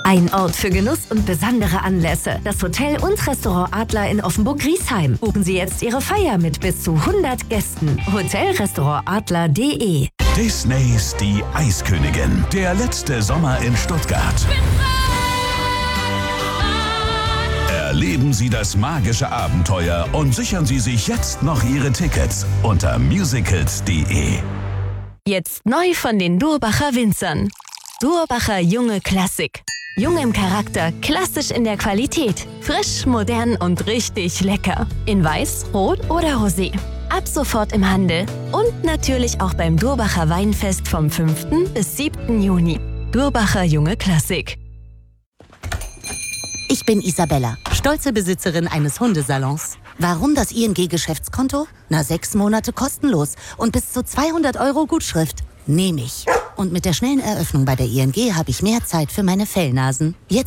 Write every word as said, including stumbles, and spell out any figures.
Ein Ort für Genuss und besondere Anlässe. Das Hotel und Restaurant Adler in Offenburg-Griesheim. Buchen Sie jetzt Ihre Feier mit bis zu hundert Gästen. hotel restaurant adler punkt de. Disneys Die Eiskönigin. Der letzte Sommer in Stuttgart. Erleben Sie das magische Abenteuer und sichern Sie sich jetzt noch Ihre Tickets unter musicals punkt de. Jetzt neu von den Durbacher Winzern. Durbacher Junge Klassik. Jung im Charakter, klassisch in der Qualität. Frisch, modern und richtig lecker. In Weiß, Rot oder Rosé. Ab sofort im Handel. Und natürlich auch beim Durbacher Weinfest vom fünften bis siebten Juni. Durbacher Junge Klassik. Ich bin Isabella, stolze Besitzerin eines Hundesalons. Warum das I N G-Geschäftskonto? Na, sechs Monate kostenlos und bis zu zweihundert Euro Gutschrift. Nehme ich. Und mit der schnellen Eröffnung bei der I N G habe ich mehr Zeit für meine Fellnasen. Jetzt